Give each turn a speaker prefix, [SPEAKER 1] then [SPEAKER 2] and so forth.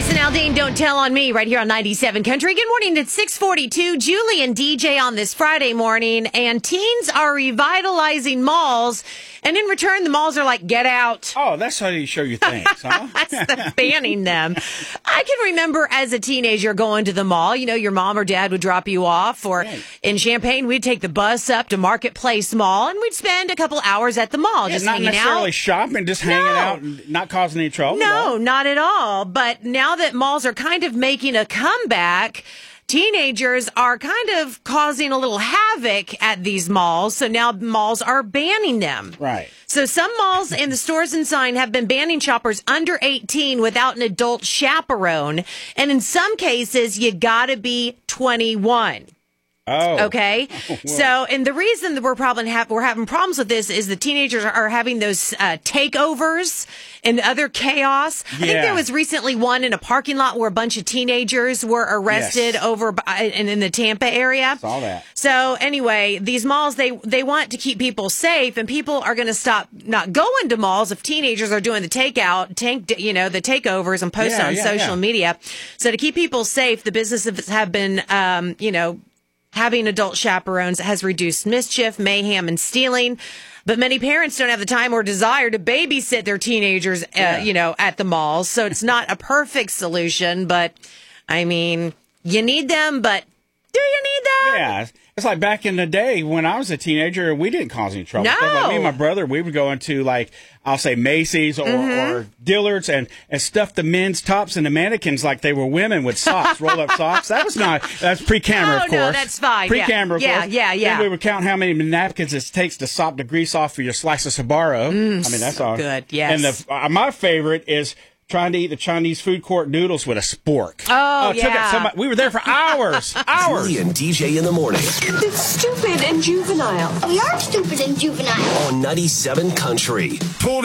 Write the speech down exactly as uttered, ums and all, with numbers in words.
[SPEAKER 1] Jason Aldean, Don't Tell on Me, right here on ninety-seven Country. Good morning. It's six forty-two. Julie and D J on this Friday morning, and teens are revitalizing malls, and in return, the malls are like, get out.
[SPEAKER 2] Oh, that's how you show your things, huh?
[SPEAKER 1] That's the banning them. I can remember as a teenager going to the mall. You know, your mom or dad would drop you off, or
[SPEAKER 2] right.
[SPEAKER 1] in Champaign, we'd take the bus up to Marketplace Mall, and we'd spend a couple hours at the mall
[SPEAKER 2] Yeah,
[SPEAKER 1] just
[SPEAKER 2] not
[SPEAKER 1] hanging
[SPEAKER 2] necessarily
[SPEAKER 1] out.
[SPEAKER 2] shopping, just
[SPEAKER 1] No.
[SPEAKER 2] hanging out and not causing any trouble.
[SPEAKER 1] No, not at all. But now that malls are kind of making a comeback, teenagers are kind of causing a little havoc at these malls. So now malls are banning them.
[SPEAKER 2] Right.
[SPEAKER 1] So some malls and the stores and sign have been banning shoppers under eighteen without an adult chaperone. And in some cases, you got to be twenty-one.
[SPEAKER 2] Oh.
[SPEAKER 1] Okay.
[SPEAKER 2] Oh,
[SPEAKER 1] so, and the reason that we're probably have, we're having problems with this is the teenagers are having those uh, takeovers and other chaos. I think
[SPEAKER 2] Yeah.
[SPEAKER 1] there was recently one in a parking lot where a bunch of teenagers were arrested
[SPEAKER 2] Yes.
[SPEAKER 1] over by, in, in the Tampa area.
[SPEAKER 2] Saw that.
[SPEAKER 1] So anyway, these malls, they, they want to keep people safe, and people are going to stop not going to malls if teenagers are doing the takeout, tank, you know, the takeovers and posts
[SPEAKER 2] Yeah,
[SPEAKER 1] on
[SPEAKER 2] yeah,
[SPEAKER 1] social
[SPEAKER 2] yeah.
[SPEAKER 1] media. So to keep people safe, the businesses have been, um, you know, having adult chaperones has reduced mischief, mayhem, and stealing. But many parents don't have the time or desire to babysit their teenagers, uh,
[SPEAKER 2] Yeah.
[SPEAKER 1] you know, at the malls. So it's not a perfect solution. But, I mean, you need them, but do you need them?
[SPEAKER 2] Yeah. It's like back in the day when I was a teenager, we didn't cause any trouble.
[SPEAKER 1] No.
[SPEAKER 2] Like me and my brother, we would go into, like, I'll say Macy's or,
[SPEAKER 1] Mm-hmm.
[SPEAKER 2] or Dillard's and, and stuff the men's tops and the mannequins like they were women with socks, roll up socks. That was not, that's pre-camera,
[SPEAKER 1] Oh,
[SPEAKER 2] of course.
[SPEAKER 1] no, that's fine.
[SPEAKER 2] Pre-camera,
[SPEAKER 1] Yeah.
[SPEAKER 2] of course.
[SPEAKER 1] Yeah, yeah, yeah.
[SPEAKER 2] Then we would count how many napkins it takes to sop the grease off for your slice of Sbarro. I mean, that's all.
[SPEAKER 1] good, yes.
[SPEAKER 2] And the, uh, my favorite is trying to eat the Chinese food court noodles with a spork.
[SPEAKER 1] Oh,
[SPEAKER 2] it took
[SPEAKER 1] yeah.
[SPEAKER 2] it so much- we were there for hours. hours.
[SPEAKER 3] Julie and D J in the morning
[SPEAKER 4] It's stupid and juvenile.
[SPEAKER 5] We are stupid and juvenile.
[SPEAKER 3] on ninety-seven Country.